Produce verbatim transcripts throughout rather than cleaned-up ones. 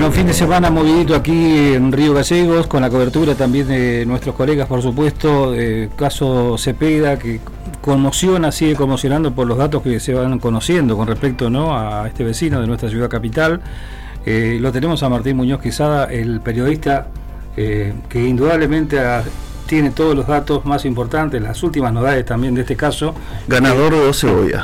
Bueno, fin de semana movidito aquí en Río Gallegos, con la cobertura también de nuestros colegas, por supuesto, eh, caso Cepeda, que conmociona, sigue conmocionando por los datos que se van conociendo con respecto, ¿no?, a este vecino de nuestra ciudad capital. Eh, lo tenemos a Martín Muñoz Quesada, el periodista eh, que indudablemente ha, tiene todos los datos más importantes, las últimas novedades también de este caso. Ganador de dos cebollas.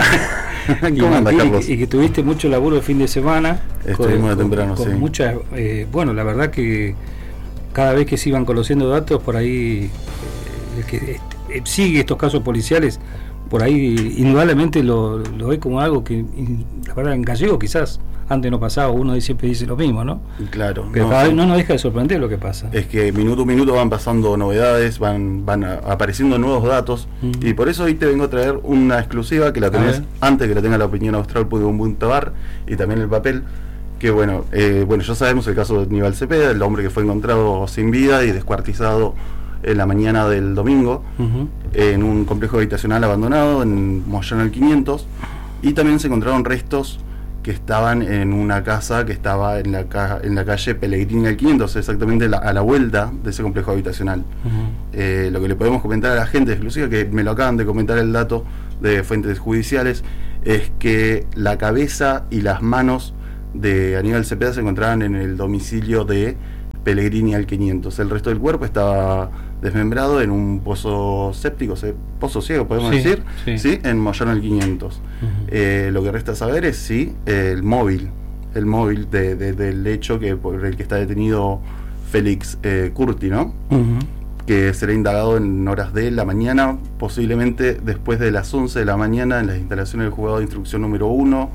y, anda, y, y que tuviste mucho laburo el fin de semana. Estuvimos de temprano, con, sí. Con muchas, eh, bueno, la verdad que cada vez que se iban conociendo datos, por ahí, eh, el que eh, sigue estos casos policiales, por ahí indudablemente lo, lo ve como algo que, la verdad, en gallego quizás antes no pasaba, uno siempre dice lo mismo, ¿no? Claro. Pero no, cada vez sí. no nos deja de sorprender lo que pasa. Es que minuto a minuto van pasando novedades, van van a, apareciendo nuevos datos, uh-huh. y por eso hoy te vengo a traer una exclusiva que la tenés antes que la tenga la opinión austral punto com punto a r y también el papel, que bueno, eh, bueno, ya sabemos el caso de Aníbal Cepeda, el hombre que fue encontrado sin vida y descuartizado en la mañana del domingo, uh-huh. en un complejo habitacional abandonado en Moyano al quinientos, y también se encontraron restos que estaban en una casa que estaba en la, ca en la calle Pellegrini al quinientos, exactamente la, a la vuelta de ese complejo habitacional. Uh-huh. eh, lo que le podemos comentar a la gente, exclusiva, que me lo acaban de comentar el dato de fuentes judiciales, es que la cabeza y las manos de Aníbal Cepeda se encontraban en el domicilio de Pellegrini al quinientos. El resto del cuerpo estaba desmembrado en un pozo séptico, pozo ciego podemos sí, decir, sí. ¿sí? En Moyano al quinientos. Uh-huh. eh, lo que resta saber es si eh, el móvil, el móvil de, de, del hecho que por el que está detenido Félix eh, Curti, ¿no? Uh-huh. Que será indagado en horas de la mañana, posiblemente después de las once de la mañana, en las instalaciones del juzgado de instrucción número uno,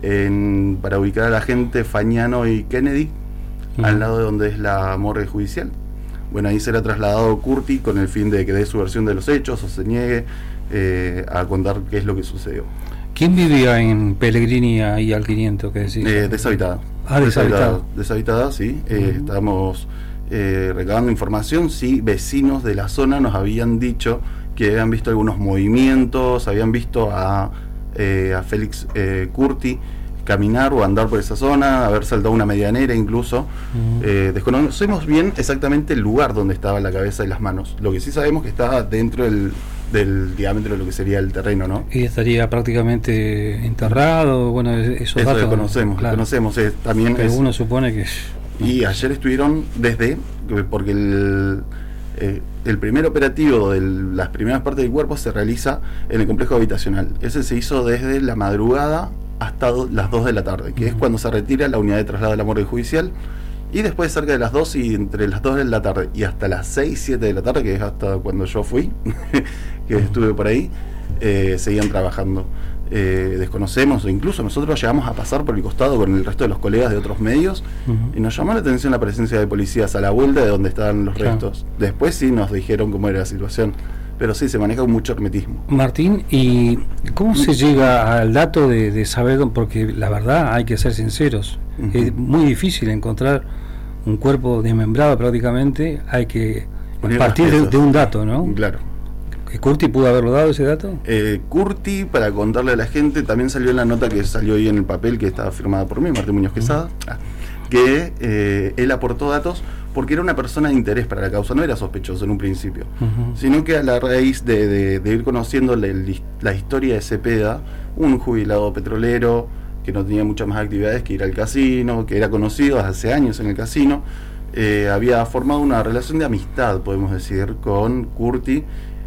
en, para ubicar a la gente Fagnano y Kennedy, uh-huh. al lado de donde es la morgue judicial. Bueno, ahí será trasladado Curti con el fin de que dé su versión de los hechos o se niegue eh, a contar qué es lo que sucedió. ¿Quién vivía en Pellegrini ahí al quinientos? ¿Qué decís? Eh, deshabitada. Ah, deshabitada. Deshabitada, sí. Eh, uh-huh. Estamos eh, recabando información. Sí, vecinos de la zona nos habían dicho que habían visto algunos movimientos, habían visto a, eh, a Félix eh, Curti caminar o andar por esa zona, haber saltado una medianera incluso. Uh-huh. eh, desconocemos bien exactamente el lugar donde estaba la cabeza y las manos. Lo que sí sabemos que estaba dentro del, del diámetro de lo que sería el terreno, ¿no? Y estaría prácticamente enterrado, bueno, esos Eso datos, desconocemos, claro. desconocemos eh, también. Pero es, uno supone que... Y ayer estuvieron desde, porque el... Eh, el primer operativo de las primeras partes del cuerpo se realiza en el complejo habitacional. Ese se hizo desde la madrugada hasta do, las dos de la tarde, que uh-huh. es cuando se retira la unidad de traslado de la morgue judicial, y después cerca de las dos y entre las dos de la tarde y hasta las seis, siete de la tarde, que es hasta cuando yo fui, que uh-huh. estuve por ahí, eh, seguían trabajando. Eh, desconocemos, o incluso nosotros llegamos a pasar por el costado con el resto de los colegas de otros medios, uh-huh. y nos llamó la atención la presencia de policías a la vuelta de donde estaban los claro. restos. Después sí nos dijeron cómo era la situación, pero sí se maneja con mucho hermetismo. Martín, ¿y cómo se llega al dato de, de saber? Porque la verdad, hay que ser sinceros, uh-huh. es muy difícil encontrar un cuerpo desmembrado prácticamente, hay que Poner partir de, de un dato, ¿no? Claro. ¿Curti pudo haberlo dado ese dato? Eh, Curti, para contarle a la gente, también salió en la nota que salió ahí en el papel, que estaba firmada por mí, Martín Muñoz Quesada, uh-huh. que eh, él aportó datos porque era una persona de interés para la causa, no era sospechoso en un principio, uh-huh. sino que a la raíz de, de, de ir conociendo la, la historia de Cepeda, un jubilado petrolero que no tenía muchas más actividades que ir al casino, que era conocido hace años en el casino, eh, había formado una relación de amistad, podemos decir, con Curti,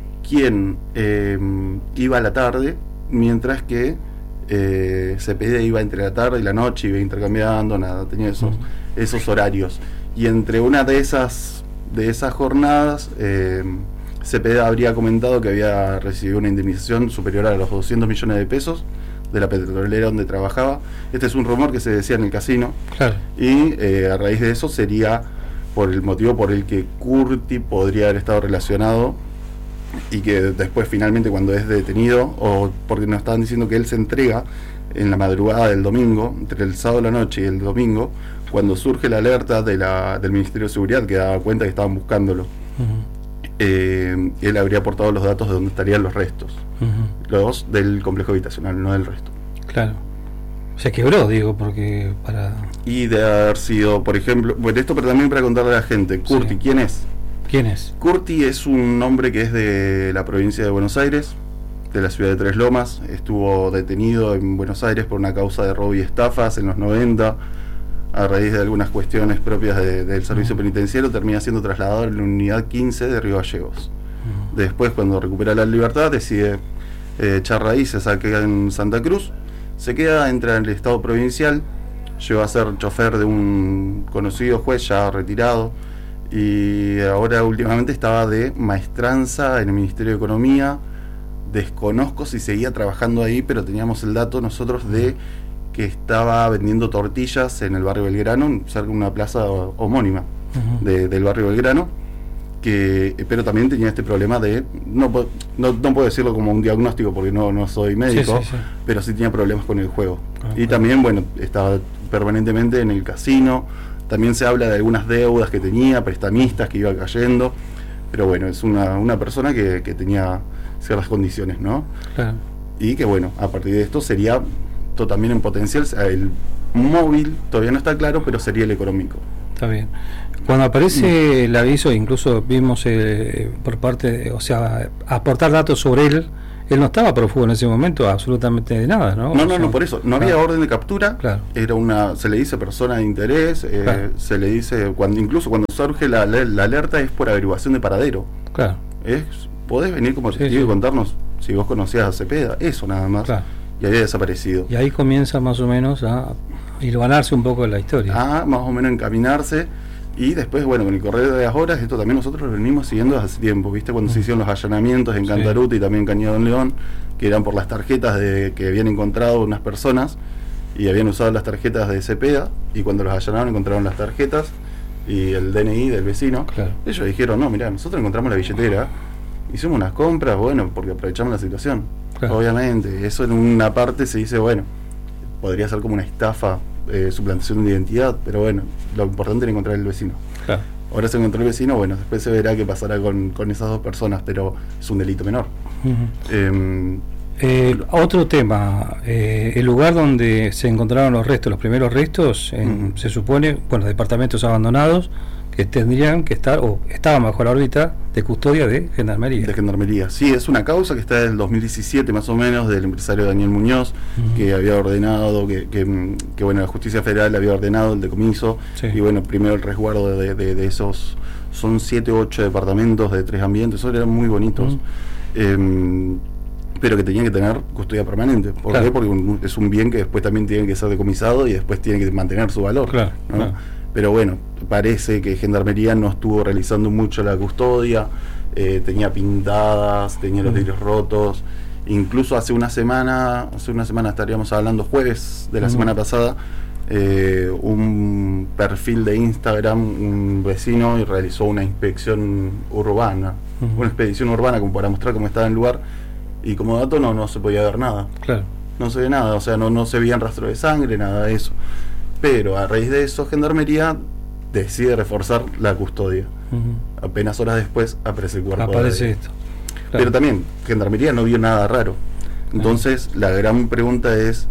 quien eh, iba a la tarde, mientras que eh, Cepeda iba entre la tarde y la noche, iba intercambiando, nada, tenía esos, uh-huh. esos horarios. Y entre una de esas de esas jornadas, eh, Cepeda habría comentado que había recibido una indemnización superior a los doscientos millones de pesos de la petrolera donde trabajaba. Este es un rumor que se decía en el casino. Claro. Y eh, a raíz de eso sería por el motivo por el que Curti podría haber estado relacionado, y que después finalmente cuando es detenido, o porque nos estaban diciendo que él se entrega en la madrugada del domingo, entre el sábado de la noche y el domingo, cuando surge la alerta de la, del Ministerio de Seguridad, que daba cuenta que estaban buscándolo. Uh-huh. eh, él habría aportado los datos de donde estarían los restos, uh-huh. los del complejo habitacional, no del resto. Claro. Se quebró, digo, porque para... Y de haber sido, por ejemplo, bueno, esto pero también para contarle a la gente, Curti, sí. ¿Quién es? ¿Quién es? Curti es un hombre que es de la provincia de Buenos Aires, de la ciudad de Tres Lomas. Estuvo detenido en Buenos Aires por una causa de robo y estafas en los noventa. A raíz de algunas cuestiones propias de, del servicio uh-huh. penitenciario, termina siendo trasladado en la unidad quince de Río Gallegos. Uh-huh. Después, cuando recupera la libertad, decide eh, echar raíces acá en Santa Cruz. Se queda, entra en el estado provincial, llegó a ser chofer de un conocido juez ya retirado, y ahora últimamente estaba de maestranza en el Ministerio de Economía. Desconozco si seguía trabajando ahí, pero teníamos el dato nosotros de que estaba vendiendo tortillas en el barrio Belgrano, cerca de una plaza homónima uh-huh. de, del barrio Belgrano, que, pero también tenía este problema de, no, no, no puedo decirlo como un diagnóstico porque no, no soy médico, sí, sí, sí. pero sí tenía problemas con el juego. Uh-huh. Y también, bueno, estaba permanentemente en el casino. También se habla de algunas deudas que tenía, prestamistas que iba cayendo, pero bueno, es una, una persona que, que tenía ciertas condiciones, ¿no? Claro. Y que bueno, a partir de esto sería todo también en potencial, el móvil todavía no está claro, pero sería el económico. Está bien. Cuando aparece el aviso, incluso vimos eh, por parte, de, o sea, aportar datos sobre él, él no estaba prófugo en ese momento, absolutamente de nada, ¿no? No, no, o sea, no, por eso, no claro. había orden de captura, claro. era una, se le dice persona de interés, eh, claro. se le dice, cuando incluso cuando surge la, la, la alerta es por averiguación de paradero. Claro. Es, podés venir como testigo sí, sí. y contarnos si vos conocías a Cepeda, eso nada más. Claro. Y había desaparecido. Y ahí comienza más o menos a hilvanarse un poco la historia. Ah, más o menos encaminarse. Y después, bueno, con el correr de las horas, esto también nosotros lo venimos siguiendo desde hace tiempo, ¿viste? Cuando mm. se hicieron los allanamientos en Cantaruta sí. y también en Cañada Don León, que eran por las tarjetas de que habían encontrado unas personas y habían usado las tarjetas de Cepeda, y cuando los allanaron encontraron las tarjetas y el D N I del vecino. Claro. Ellos dijeron, no, mirá, nosotros encontramos la billetera, hicimos unas compras, bueno, porque aprovechamos la situación. Claro. Obviamente, eso en una parte se dice, bueno, podría ser como una estafa, eh, suplantación de identidad, pero bueno, lo importante era encontrar el vecino. Claro. Ahora se encontró el vecino, bueno, después se verá qué pasará con, con esas dos personas, pero es un delito menor. Uh-huh. eh, eh, otro tema, eh, el lugar donde se encontraron los restos, los primeros restos, en, uh-huh. se supone, bueno, departamentos abandonados, que tendrían que estar, o estaban bajo la órbita de custodia de Gendarmería. De Gendarmería, sí, es una causa que está desde el dos mil diecisiete más o menos, del empresario Daniel Muñoz, uh-huh. que había ordenado, que, que, que bueno, la Justicia Federal había ordenado el decomiso, sí. y bueno, primero el resguardo de, de, de esos, son siete o ocho departamentos de tres ambientes, esos eran muy bonitos, uh-huh. eh, pero que tenían que tener custodia permanente. ¿Por claro. qué? Porque un, es un bien que después también tiene que ser decomisado y después tiene que mantener su valor. Claro, ¿no? Claro. Pero bueno, parece que Gendarmería no estuvo realizando mucho la custodia, eh, tenía pintadas, tenía los vidrios rotos. Incluso hace una semana, hace una semana estaríamos hablando, jueves de la uh-huh. semana pasada, eh, un perfil de Instagram, un vecino, y realizó una inspección urbana, uh-huh. una expedición urbana como para mostrar cómo estaba el lugar, y como dato no, no se podía ver nada. Claro. No se ve nada, o sea, no, no se veían rastros de sangre, nada de eso. Pero a raíz de eso, Gendarmería decide reforzar la custodia. Uh-huh. Apenas horas después aparece el cuerpo. Aparece de... esto. Claro. Pero también, Gendarmería no vio nada raro. Entonces, uh-huh. la gran pregunta es,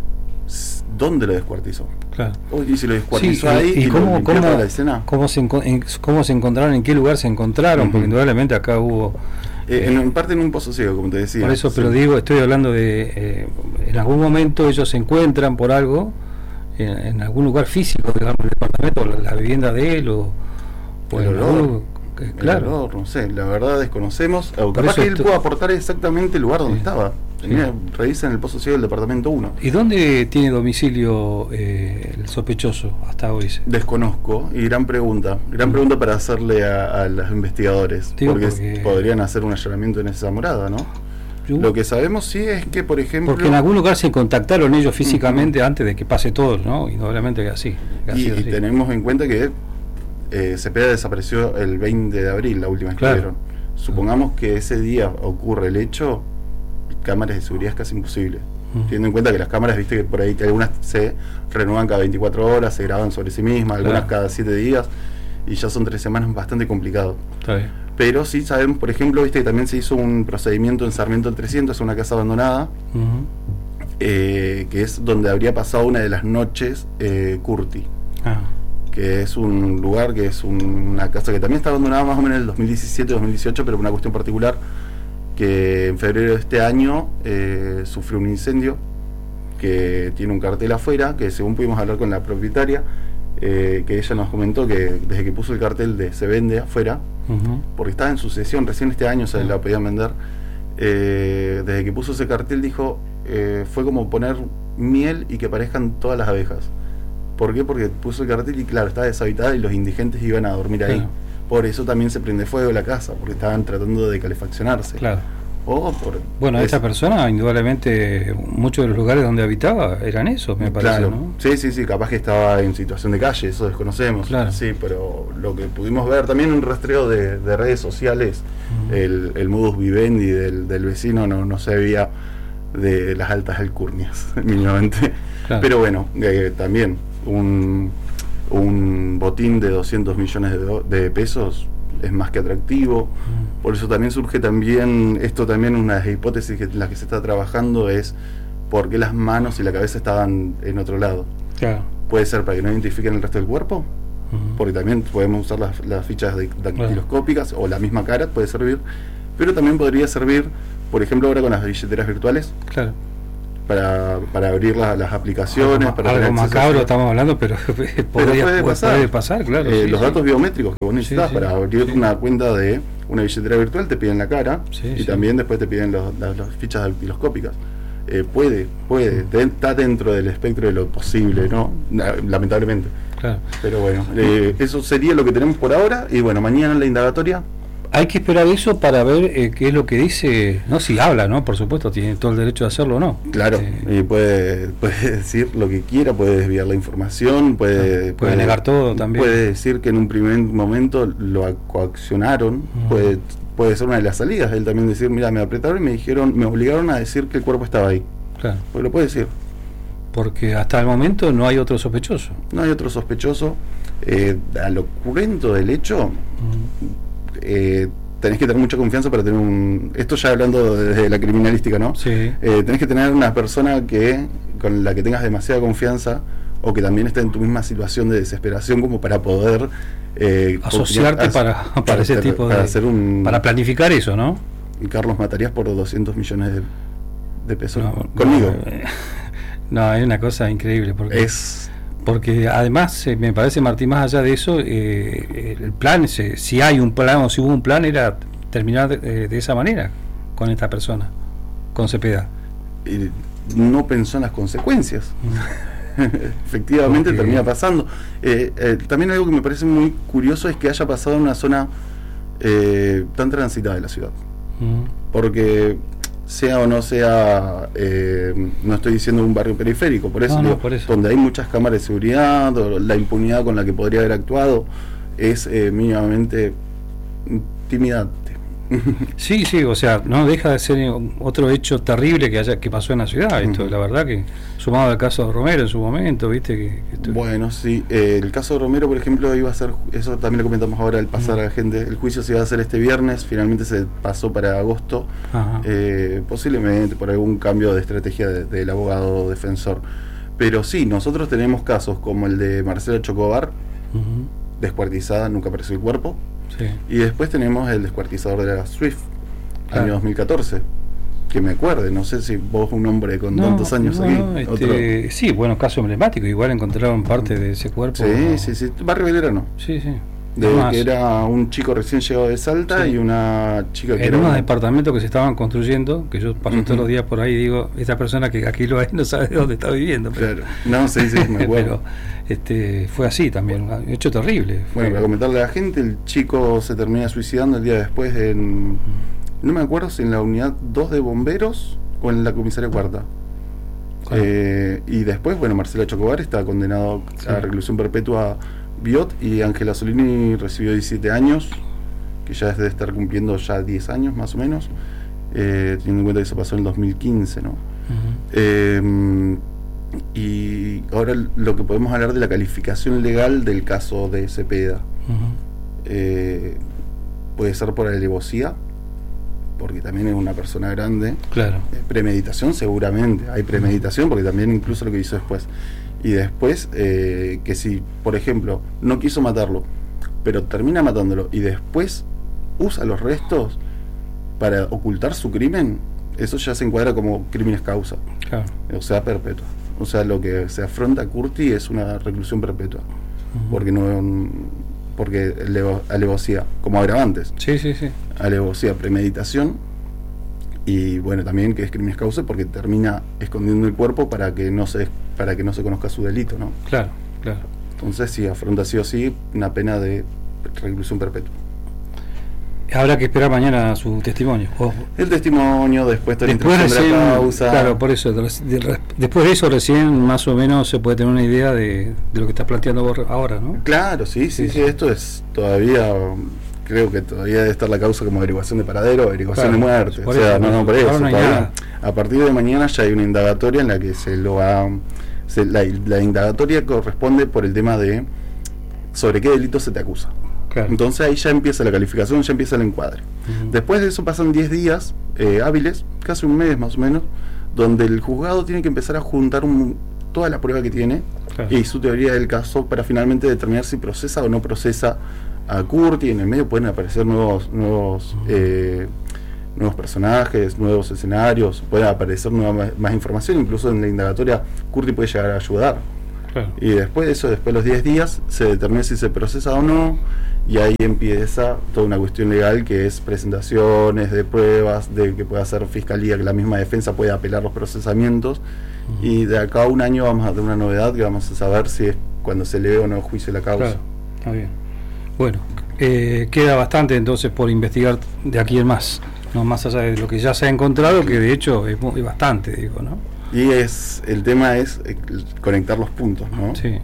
¿dónde lo descuartizó? Claro. Y si lo descuartizó sí, ahí, y, y, y cómo, lo cómo, para la escena. Cómo se, en, cómo se encontraron, en qué lugar se encontraron, uh-huh. porque indudablemente acá hubo... Eh, en, en parte en un pozo ciego, como te decía. Por eso, sí. pero digo, estoy hablando de... Eh, en algún momento ellos se encuentran por algo... En, en algún lugar físico, digamos, el departamento, la, la vivienda de él, o, o el, el olor, algo, que, claro. el olor, no sé, la verdad desconocemos, o capaz que él pudo aportar exactamente el lugar donde sí. estaba. Tenía, sí. Revisa en el pozo ciego del departamento uno. ¿Y dónde tiene domicilio eh, el sospechoso hasta hoy? Desconozco, y gran pregunta, gran mm. pregunta para hacerle a, a los investigadores, porque, porque podrían hacer un allanamiento en esa morada, ¿no? Yo, lo que sabemos sí es que, por ejemplo... Porque en algún lugar se contactaron ellos físicamente uh-huh. antes de que pase todo, ¿no? Indudablemente que así. Que y, así. y tenemos en cuenta que eh, Cepeda desapareció el veinte de abril, la última vez que vieron. Supongamos uh-huh. que ese día ocurre el hecho, cámaras de seguridad es casi imposible. Uh-huh. Teniendo en cuenta que las cámaras, viste que por ahí algunas se renuevan cada veinticuatro horas, se graban sobre sí mismas, algunas claro. cada siete días, y ya son tres semanas bastante complicado. Está bien. Pero sí sabemos, por ejemplo, viste que también se hizo un procedimiento en Sarmiento el trescientos, una casa abandonada. Uh-huh. eh, que es donde habría pasado una de las noches eh, Curti. Ah. Que es un lugar, que es un, una casa que también está abandonada más o menos en el dos mil diecisiete dos mil dieciocho, pero por una cuestión particular, que en febrero de este año eh, sufrió un incendio, que tiene un cartel afuera, que según pudimos hablar con la propietaria, eh, que ella nos comentó que desde que puso el cartel de se vende afuera, uh-huh. porque estaba en sucesión, recién este año se uh-huh. la podían vender, eh, desde que puso ese cartel dijo, eh, fue como poner miel y que aparezcan todas las abejas. ¿Por qué? Porque puso el cartel y claro, estaba deshabitada y los indigentes iban a dormir ahí. Claro. Por eso también se prende fuego la casa, porque estaban tratando de calefaccionarse. Claro. O por bueno, esa persona, indudablemente, muchos de los lugares donde habitaba eran esos, me parece, claro. ¿no? Sí, sí, sí, capaz que estaba en situación de calle, eso desconocemos. Claro. Sí, pero lo que pudimos ver también en un rastreo de, de redes sociales, uh-huh. el, el modus vivendi del, del vecino no, no se veía de las altas alcurnias, mínimamente. Claro. Pero bueno, eh, también un, un botín de doscientos millones de, do, de pesos es más que atractivo. Mm. Por eso también surge también, esto también una de las hipótesis que, en las que se está trabajando es por qué las manos y la cabeza estaban en otro lado. Claro. Puede ser para que no identifiquen el resto del cuerpo, mm. porque también podemos usar las, las fichas dactiloscópicas, claro. o la misma cara puede servir, pero también podría servir, por ejemplo, ahora con las billeteras virtuales. Claro. Para, para abrir la, las aplicaciones, algo, para algo macabro estamos hablando, pero, pero podría, puede, pasar. puede pasar, claro. Eh, sí, los sí. datos biométricos que vos necesitas sí, sí, para abrir sí. una cuenta de una billetera virtual te piden la cara sí, y sí. también después te piden los, las, las fichas dactiloscópicas. Eh, puede, puede, mm. está dentro del espectro de lo posible, ¿no? Lamentablemente. Claro. Pero bueno, eh, eso sería lo que tenemos por ahora y bueno, mañana en la indagatoria. Hay que esperar eso para ver eh, qué es lo que dice, no si habla, ¿no? Por supuesto, tiene todo el derecho de hacerlo o no. Claro, eh, y puede, puede decir lo que quiera, puede desviar la información, puede, puede, puede negar todo también. Puede decir que en un primer momento lo coaccionaron, uh-huh. puede, puede ser una de las salidas, él también decir, mira, me apretaron y me dijeron, me obligaron a decir que el cuerpo estaba ahí. Claro. Pues lo puede decir. Porque hasta el momento no hay otro sospechoso. No hay otro sospechoso. Eh, al ocurrento del hecho, uh-huh. eh, tenés que tener mucha confianza para tener un... Esto ya hablando desde la criminalística, ¿no? Sí. Eh, tenés que tener una persona que con la que tengas demasiada confianza o que también esté en tu misma situación de desesperación como para poder... Eh, asociarte para, para, para ese hacer, tipo de... Para, hacer un, para planificar eso, ¿no? Y Carlos, matarías por doscientos millones de, de pesos. No, conmigo. No, no, es una cosa increíble porque... Es... Porque además, eh, me parece, Martín, más allá de eso, eh, el plan, se, si hay un plan o si hubo un plan, era terminar de, de esa manera con esta persona, con Cepeda. Y no pensó en las consecuencias. Mm. Efectivamente, porque... termina pasando. Eh, eh, también algo que me parece muy curioso es que haya pasado en una zona eh, tan transitada de la ciudad. Mm. Porque... sea o no sea, eh, no estoy diciendo un barrio periférico, por eso, no, no, digo, por eso, donde hay muchas cámaras de seguridad, o la impunidad con la que podría haber actuado es eh, mínimamente intimidante. Sí, sí, o sea, no deja de ser otro hecho terrible que haya que pasó en la ciudad. Esto, uh-huh. la verdad que sumado al caso de Romero en su momento, viste que, que esto... Bueno, sí, eh, el caso de Romero, por ejemplo, iba a ser, eso también lo comentamos ahora al pasar uh-huh. a la gente, el juicio se iba a hacer este viernes, finalmente se pasó para agosto, uh-huh. eh, posiblemente por algún cambio de estrategia de, del abogado defensor. Pero sí, nosotros tenemos casos como el de Marcela Chocobar, uh-huh. descuartizada, nunca apareció el cuerpo. Sí. Y después tenemos el descuartizador de la Swift, claro. año dos mil catorce, que me acuerde, no sé si vos un hombre con no, tantos años no, aquí. No, este, sí, bueno, caso emblemático, igual encontraron parte de ese cuerpo. Sí, ¿no? sí, sí, Barrio Belgrano. Sí, sí. De que era un chico recién llegado de Salta sí. y una chica que en era unos una... departamentos que se estaban construyendo, que yo paso uh-huh. todos los días por ahí y digo, esta persona que aquí lo hay no sabe de dónde está viviendo. Pero... Claro, no, sí, sí, me acuerdo. Pero este, fue así también, un hecho terrible. Fue... Bueno, para comentarle a la gente, el chico se termina suicidando el día después en... Uh-huh. No me acuerdo si en la unidad dos de bomberos o en la comisaría cuarta. Claro. Eh, y después, bueno, Marcelo Chocobar está condenado sí. a reclusión perpetua Biot, y Ángela Solini recibió diecisiete años, que ya debe estar cumpliendo ya diez años más o menos, eh, teniendo en cuenta que eso pasó en el dos mil quince, ¿no? Uh-huh. Eh, y ahora lo que podemos hablar de la calificación legal del caso de Cepeda. Uh-huh. Eh, puede ser por alevosía, porque también es una persona grande. Claro. Eh, premeditación seguramente, hay premeditación porque también incluso lo que hizo después. Y después, eh, que si, por ejemplo, no quiso matarlo, pero termina matándolo y después usa los restos para ocultar su crimen, eso ya se encuadra como crímenes causa. Claro. O sea, perpetua. O sea, lo que se afronta a Curti es una reclusión perpetua. Uh-huh. Porque no porque levo, alevosía, como agravantes. Sí, sí, sí. Alevosía, premeditación y bueno, también que es crímenes causa porque termina escondiendo el cuerpo para que no se para que no se conozca su delito, ¿no? Claro, claro. Entonces sí, afronta sí o sí una pena de reclusión perpetua. Habrá que esperar mañana su testimonio. Oh. El testimonio, después de la después instrucción de la causa. Claro, por eso. De, de, después de eso recién más o menos se puede tener una idea de, de lo que estás planteando vos ahora, ¿no? Claro, sí, sí, sí, sí. Esto es todavía, creo que todavía debe estar la causa como averiguación de paradero, averiguación claro, de muerte. O sea, eso, no, no, por eso. No todavía, a partir de mañana ya hay una indagatoria en la que se lo va... Se, la, la indagatoria corresponde por el tema de sobre qué delito se te acusa. Claro. Entonces ahí ya empieza la calificación, ya empieza el encuadre. Uh-huh. Después de eso pasan diez días eh, hábiles, casi un mes más o menos, donde el juzgado tiene que empezar a juntar un, toda la prueba que tiene claro. y su teoría del caso para finalmente determinar si procesa o no procesa a Curti. En el medio pueden aparecer nuevos nuevos uh-huh. eh, nuevos personajes, nuevos escenarios, puede aparecer nueva, más, más información, incluso en la indagatoria Curti puede llegar a ayudar. Claro. Y después de eso, después de los diez días, se determina si se procesa o no, y ahí empieza toda una cuestión legal que es presentaciones de pruebas, de que pueda hacer fiscalía, que la misma defensa pueda apelar los procesamientos, uh-huh. y de acá a un año vamos a tener una novedad que vamos a saber si es cuando se lee o no juicio la causa. Claro, está bien. Bueno, eh, queda bastante entonces por investigar de aquí en más, no más allá de lo que ya se ha encontrado, que de hecho es, muy, es bastante, digo, ¿no? Y es el tema es eh, conectar los puntos, ¿no? Sí.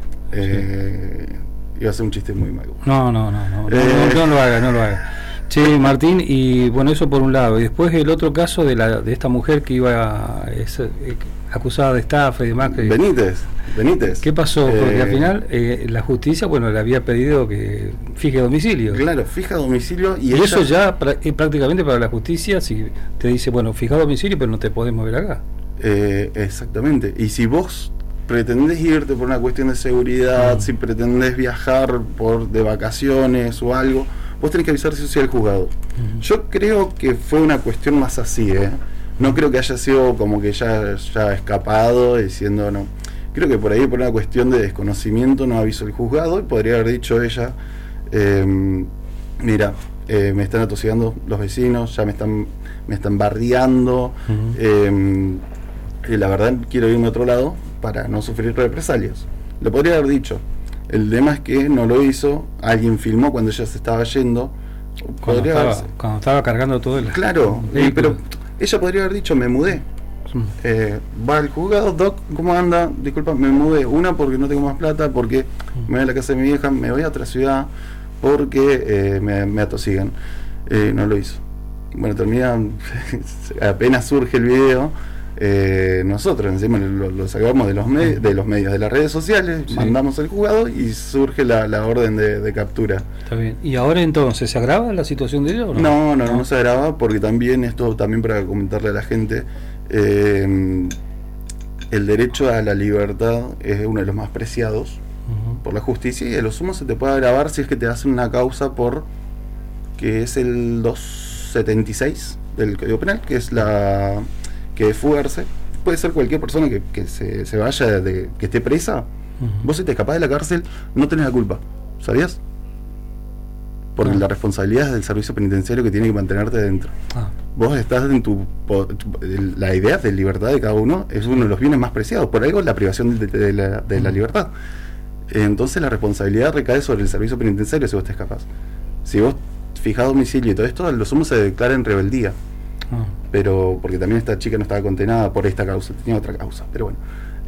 Eh, sí. Iba a ser un chiste muy malo. No, no, no, no, eh. no, no lo haga, no lo haga. Che, Martín, y bueno, eso por un lado. Y después el otro caso de la de esta mujer que iba a, es, eh, acusada de estafa y demás. Que, Benítez, Benítez. ¿Qué pasó? Porque eh, al final eh, la justicia, bueno, le había pedido que fije domicilio. Claro, fija domicilio. Y, y ella, eso ya pra, eh, prácticamente para la justicia, si te dice, bueno, fija domicilio, pero no te podemos ver acá. Eh, exactamente. Y si vos pretendés irte por una cuestión de seguridad, mm. si pretendés viajar por de vacaciones o algo, vos tenés que avisar si sí al juzgado. Mm. Yo creo que fue una cuestión más así, ¿eh? No creo que haya sido como que ya ya escapado diciendo no. Creo que por ahí por una cuestión de desconocimiento no avisó el juzgado y podría haber dicho ella, eh, mira, eh, me están atosigando los vecinos, ya me están me están bardeando, mm. eh, y la verdad quiero irme a otro lado para no sufrir represalias. Lo podría haber dicho. El tema es que no lo hizo, alguien filmó cuando ella se estaba yendo. Cuando, estaba, haber... cuando estaba cargando todo el... Claro, eh, pero ella podría haber dicho, me mudé. Sí. Eh, va al juzgado, Doc, ¿cómo anda? Disculpa, me mudé. Una, porque no tengo más plata, porque me voy a la casa de mi vieja, me voy a otra ciudad, porque eh, me, me atosigan. Eh, no lo hizo. Bueno, termina, apenas surge el video, eh, nosotros encima lo, lo sacamos de los, med- de los medios, de las redes sociales, sí. mandamos al juzgado y surge la, la orden de, de captura. Está bien. ¿Y ahora entonces se agrava la situación de ella o no? No, no, no, no se agrava, porque también esto, también para comentarle a la gente, eh, el derecho a la libertad es uno de los más preciados uh-huh. por la justicia, y a lo sumo se te puede agravar si es que te hacen una causa por, que es el doscientos setenta y seis del Código Penal, que es la que es fugarse. Puede ser cualquier persona que, que se, se vaya, de, que esté presa. Uh-huh. Vos si te escapás de la cárcel no tenés la culpa, ¿sabías? Porque uh-huh. la responsabilidad es del servicio penitenciario que tiene que mantenerte dentro. Uh-huh. Vos estás en tu, la idea de libertad de cada uno es uno de los bienes más preciados, por algo la privación de, de, de, la, de uh-huh. la libertad. Entonces la responsabilidad recae sobre el servicio penitenciario si vos te escapás. Si vos fijás domicilio y todo esto, a lo sumo se declara en rebeldía. Uh-huh. Pero porque también esta chica no estaba condenada por esta causa, tenía otra causa, pero bueno.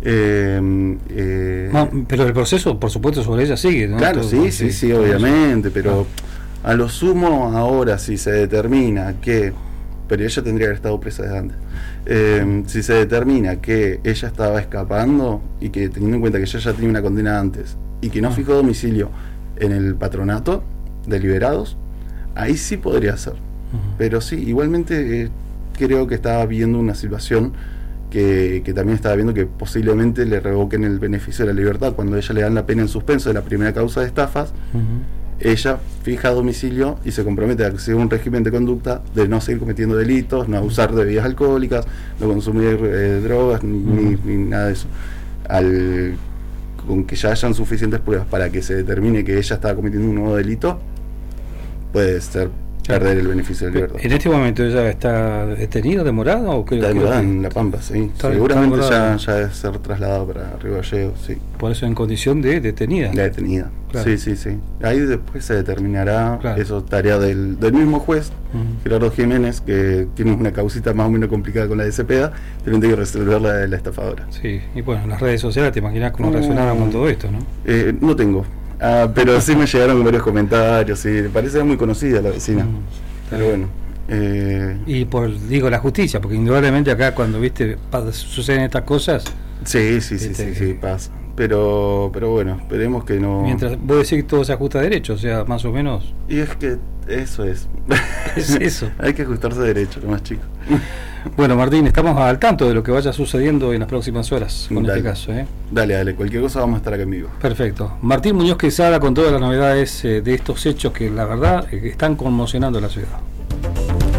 Eh, eh, no, pero el proceso, por supuesto, sobre ella sigue, ¿no? Claro, todo, sí, sí, sí, sí, obviamente, pero ah. a lo sumo ahora si se determina que, pero ella tendría que haber estado presa desde antes, eh, si se determina que ella estaba escapando y que teniendo en cuenta que ella ya tenía una condena antes y que no ah. fijó domicilio en el patronato de liberados, ahí sí podría ser. Uh-huh. Pero sí, igualmente eh, creo que estaba viendo una situación que, que también estaba viendo que posiblemente le revoquen el beneficio de la libertad. Cuando a ella le dan la pena en suspenso de la primera causa de estafas, uh-huh. ella fija domicilio y se compromete a seguir un régimen de conducta de no seguir cometiendo delitos, no abusar de bebidas alcohólicas, no consumir eh, drogas, ni, uh-huh. ni, ni nada de eso. Al, con que ya hayan suficientes pruebas para que se determine que ella estaba cometiendo un nuevo delito, puede ser perder el beneficio de libertad. ¿En este momento ella está detenida, demorada o qué? Está demorada en La Pampa, sí. Está, seguramente está ya, ya debe ser trasladado para Río Gallegos, sí. Por eso en condición de detenida. La detenida, claro. Sí, sí, sí. Ahí después se determinará, claro. Eso tarea del, del mismo juez, uh-huh. Gerardo Jiménez, que tiene una causita más o menos complicada con la de Cepeda, pero tiene que resolver la de la estafadora. Sí, y bueno, en las redes sociales te imaginas cómo uh, reaccionaron con todo esto, ¿no? Eh, no tengo, ah, pero sí me llegaron varios comentarios, sí, parece muy conocida la vecina. Uh-huh. Pero bueno. Eh, y por, digo, la justicia, porque indudablemente acá cuando, viste, suceden estas cosas... Sí, sí, sí, sí, sí, pasa. Pero, pero bueno, esperemos que no... Mientras, vos decís que todo se ajusta a derecho, o sea, más o menos... Y es que eso es. Es eso. Hay que ajustarse a derecho, lo más chico. Bueno, Martín, estamos al tanto de lo que vaya sucediendo en las próximas horas con dale. Este caso. ¿eh? Dale, dale, cualquier cosa vamos a estar acá en vivo. Perfecto. Martín Muñoz Quesada con todas las novedades eh, de estos hechos que la verdad eh, están conmocionando a la ciudad.